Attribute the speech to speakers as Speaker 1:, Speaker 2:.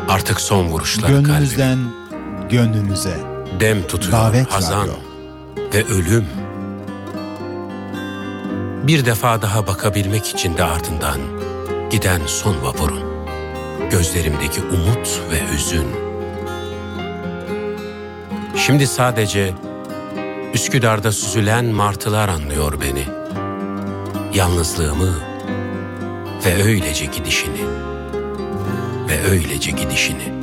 Speaker 1: Artık son vuruşlar
Speaker 2: Gönlünüzden gönlünüze
Speaker 1: dem tutuyor
Speaker 2: Davet
Speaker 1: hazan
Speaker 2: Radyo.
Speaker 1: ve ölüm. Bir defa daha bakabilmek için de ardından giden son vapurun. Gözlerimdeki umut ve hüzün. Şimdi sadece Üsküdar'da süzülen martılar anlıyor beni. Yalnızlığımı ve öylece gidişini.